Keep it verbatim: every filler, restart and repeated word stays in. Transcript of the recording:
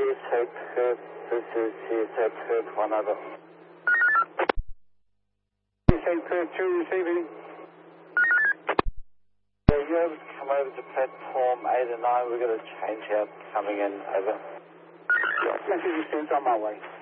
C S A Perth, this is C S A Perth, one over. C S A Perth two receiving. Yeah, you able to come over to platform eight and nine, we're going to change out coming in, over. Message is sent on my way.